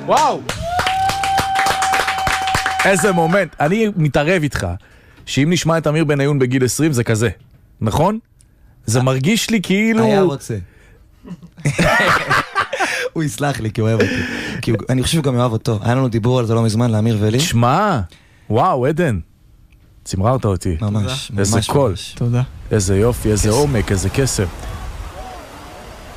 וואו! איזה מומנט. אני מתערב איתך, שאם נשמע את אמיר בניון בגיל 20 זה כזה, נכון? זה מרגיש לי כאילו... היה רוצה. הוא יסלח לי כי הוא אוהב אותי. כי אני חושב שהוא גם אוהב אותו. היה לנו דיבור על זה לא מזמן, לאמיר ולי. תשמע, וואו, עדן. צמררת אותי. ממש. איזה קול. תודה. איזה יופי, איזה עומק, איזה כסף.